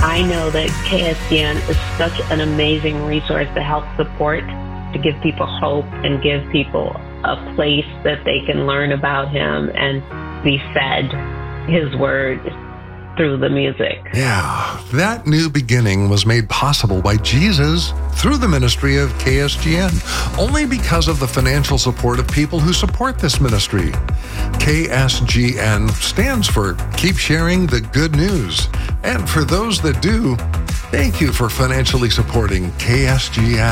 I know that KSGN is such an amazing resource to help support, to give people hope and give people a place that they can learn about him and be fed his word through the music. Yeah, that new beginning was made possible by Jesus through the ministry of KSGN, only because of the financial support of people who support this ministry. KSGN stands for Keep Sharing the Good News. And for those that do, thank you for financially supporting KSGN.